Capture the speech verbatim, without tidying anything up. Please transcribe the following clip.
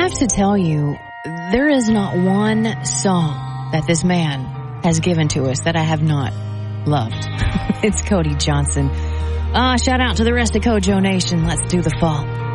have to tell you, there is not one song that this man has given to us that I have not loved. It's Cody Johnson. Ah, shout out to the rest of Kojo Nation. Let's do the fall.